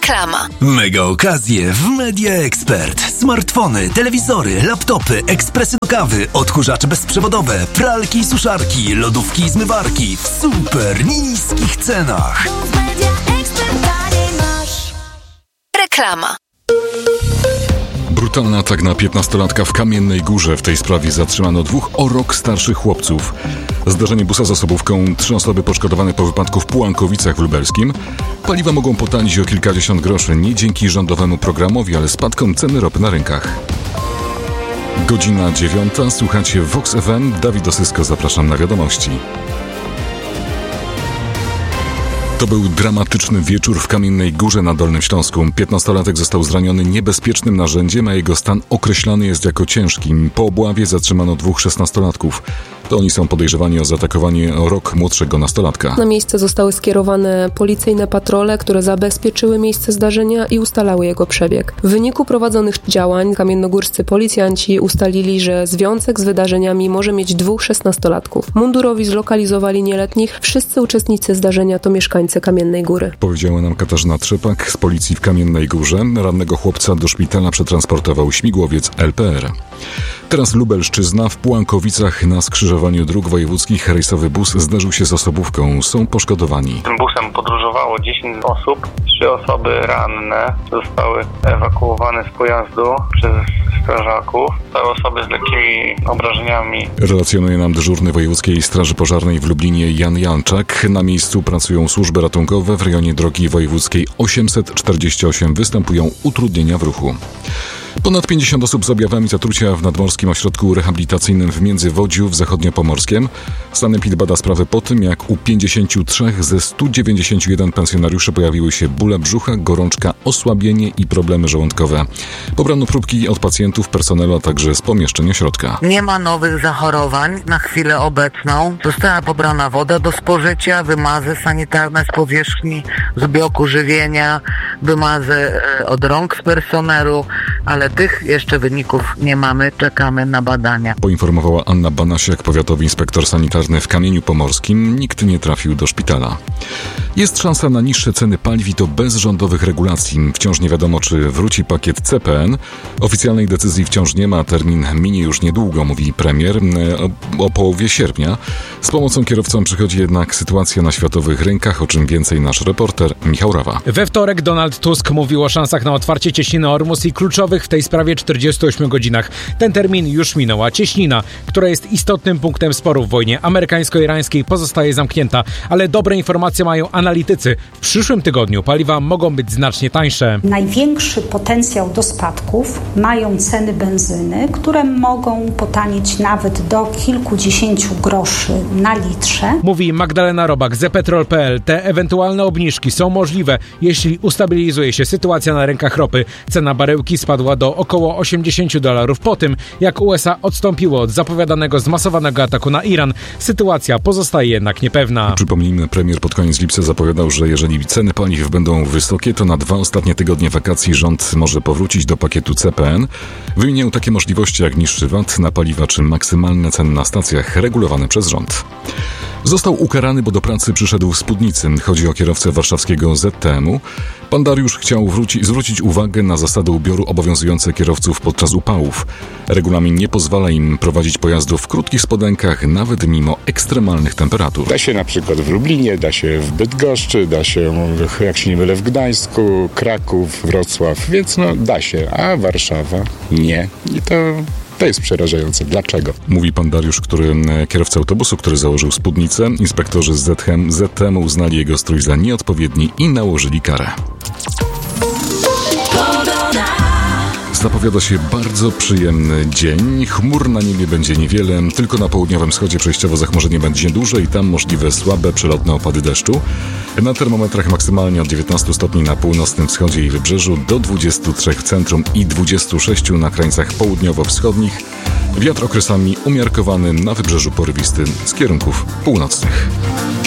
Reklama. Mega okazje w Media Expert. Smartfony, telewizory, laptopy, ekspresy do kawy, odkurzacze bezprzewodowe, pralki i suszarki, lodówki i zmywarki w super niskich cenach. Reklama. Brutalny atak na 15-latka w Kamiennej Górze. W tej sprawie zatrzymano 2 o rok starszych chłopców. Zdarzenie busa z osobówką, 3 osoby poszkodowane po wypadku w Pułankowicach w Lubelskim. Paliwa mogą potanieć o kilkadziesiąt groszy, nie dzięki rządowemu programowi, ale spadkom ceny ropy na rynkach. Godzina 9. Słuchacie Vox FM. Dawid Osysko, zapraszam na wiadomości. To był dramatyczny wieczór w Kamiennej Górze na Dolnym Śląsku. 15-latek został zraniony niebezpiecznym narzędziem, a jego stan określany jest jako ciężki. Po obławie zatrzymano 2 16-latków. To oni są podejrzewani o zaatakowanie o rok młodszego nastolatka. Na miejsce zostały skierowane policyjne patrole, które zabezpieczyły miejsce zdarzenia i ustalały jego przebieg. W wyniku prowadzonych działań kamiennogórscy policjanci ustalili, że związek z wydarzeniami może mieć 2 16-latków. Mundurowi zlokalizowali nieletnich. Wszyscy uczestnicy zdarzenia to mieszkańcy Kamiennej Góry. Powiedziała nam Katarzyna Trzepak z policji w Kamiennej Górze. Rannego chłopca do szpitala przetransportował śmigłowiec LPR. Teraz Lubelszczyzna. W Pułankowicach na skrzyżowaniu dróg wojewódzkich rejsowy bus zderzył się z osobówką. Są poszkodowani. Tym busem podróżowało 10 osób. 3 osoby ranne zostały ewakuowane z pojazdu przez strażaków. Te osoby z lekkimi obrażeniami. Relacjonuje nam dyżurny Wojewódzkiej Straży Pożarnej w Lublinie Jan Janczak. Na miejscu pracują służby ratunkowe. W rejonie drogi wojewódzkiej 848 występują utrudnienia w ruchu. Ponad 50 osób z objawami zatrucia w Nadmorskim Ośrodku Rehabilitacyjnym w Międzywodziu w Zachodniopomorskiem. Sanepid bada sprawę po tym, jak u 53 ze 191 pensjonariuszy pojawiły się bóle brzucha, gorączka, osłabienie i problemy żołądkowe. Pobrano próbki od pacjentów, personelu, a także z pomieszczeń ośrodka. Nie ma nowych zachorowań na chwilę obecną. Została pobrana woda do spożycia, wymazy sanitarne z powierzchni, z bloku żywienia, wymazy od rąk z personelu, ale tych jeszcze wyników nie mamy, czekamy na badania. Poinformowała Anna Banasiak, powiatowy inspektor sanitarny w Kamieniu Pomorskim. Nikt nie trafił do szpitala. Jest szansa na niższe ceny paliw i to bez rządowych regulacji. Wciąż nie wiadomo, czy wróci pakiet CPN. Oficjalnej decyzji wciąż nie ma, termin minie już niedługo, mówi premier, o połowie sierpnia. Z pomocą kierowcom przychodzi jednak sytuacja na światowych rynkach, o czym więcej nasz reporter Michał Rawa. We wtorek Donald Tusk mówił o szansach na otwarcie cieśniny Ormus i kluczowych w tej sprawie 48 godzinach. Ten termin już minął, a cieśnina, która jest istotnym punktem sporu w wojnie amerykańsko-irańskiej, pozostaje zamknięta. Ale dobre informacje mają analitycy. W przyszłym tygodniu paliwa mogą być znacznie tańsze. Największy potencjał do spadków mają ceny benzyny, które mogą potanieć nawet do kilkudziesięciu groszy na litrze. Mówi Magdalena Robak z ePetrol.pl. Te ewentualne obniżki są możliwe, jeśli ustabilizuje się sytuacja na rynkach ropy. Cena baryłki spadła do około $80 po tym, jak USA odstąpiło od zapowiadanego zmasowanego ataku na Iran. Sytuacja pozostaje jednak niepewna. Przypomnijmy, premier pod koniec lipca zapowiadał, że jeżeli ceny paliw będą wysokie, to na 2 ostatnie tygodnie wakacji rząd może powrócić do pakietu CPN. Wymieniał takie możliwości jak niższy VAT na paliwa czy maksymalne ceny na stacjach regulowane przez rząd. Został ukarany, bo do pracy przyszedł w spódnicy. Chodzi o kierowcę warszawskiego ZTM-u. Pan Dariusz chciał zwrócić uwagę na zasady ubioru obowiązujące kierowców podczas upałów. Regulamin nie pozwala im prowadzić pojazdów w krótkich spodenkach, nawet mimo ekstremalnych temperatur. Da się na przykład w Lublinie, da się w Bydgoszczy, da się, jak się nie mylę, w Gdańsku, Kraków, Wrocław, więc da się, a Warszawa nie. I to jest przerażające. Dlaczego? Mówi pan Dariusz, kierowca autobusu, który założył spódnicę. Inspektorzy z ZTM uznali jego strój za nieodpowiedni i nałożyli karę. Zapowiada się bardzo przyjemny dzień. Chmur na niebie będzie niewiele, tylko na południowym wschodzie przejściowo zachmurzenie będzie duże i tam możliwe słabe, przelotne opady deszczu. Na termometrach maksymalnie od 19 stopni na północnym wschodzie i wybrzeżu, do 23 w centrum i 26 na krańcach południowo-wschodnich. Wiatr okresami umiarkowany, na wybrzeżu porywisty z kierunków północnych.